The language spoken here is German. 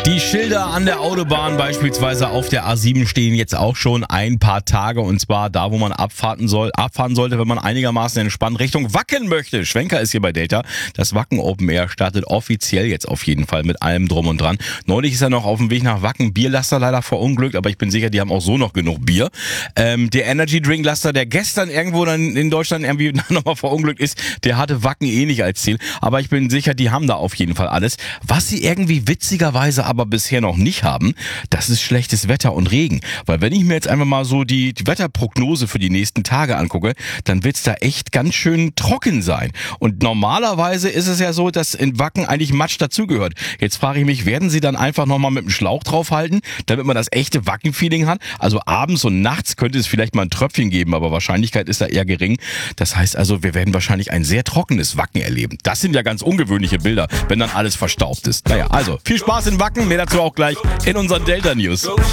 Die Schilder an der Autobahn, beispielsweise auf der A7, stehen jetzt auch schon ein paar Tage, und zwar da, wo man abfahren sollte, wenn man einigermaßen entspannt Richtung Wacken möchte. Schwenker ist hier bei Delta. Das Wacken Open Air startet offiziell jetzt auf jeden Fall mit allem drum und dran. Neulich ist er noch auf dem Weg nach Wacken Bierlaster leider verunglückt, aber ich bin sicher, die haben auch so noch genug Bier. Der Energy Drink Laster, der gestern irgendwo dann in Deutschland irgendwie nochmal verunglückt ist, der hatte Wacken eh nicht als Ziel, aber ich bin sicher, die haben da auf jeden Fall alles. Was sie irgendwie witzigerweise aber bisher noch nicht haben, das ist schlechtes Wetter und Regen. Weil wenn ich mir jetzt einfach mal so die Wetterprognose für die nächsten Tage angucke, dann wird's da echt ganz schön trocken sein. Und normalerweise ist es ja so, dass in Wacken eigentlich Matsch dazugehört. Jetzt frage ich mich, werden sie dann einfach nochmal mit dem Schlauch draufhalten, damit man das echte Wacken-Feeling hat? Also abends und nachts könnte es vielleicht mal ein Tröpfchen geben, aber Wahrscheinlichkeit ist da eher gering. Das heißt also, wir werden wahrscheinlich ein sehr trockenes Wacken erleben. Das sind ja ganz ungewöhnliche Bilder, wenn dann alles verstaubt ist. Naja, also viel Spaß in Wacken, mehr dazu auch gleich in unseren Delta News.